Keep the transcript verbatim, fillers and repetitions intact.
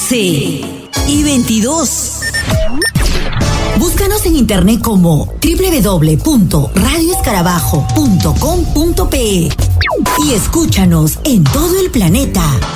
once y veintidós. Búscanos en internet como doble u doble u doble u punto radio escarabajo punto com punto pe y escúchanos en todo el planeta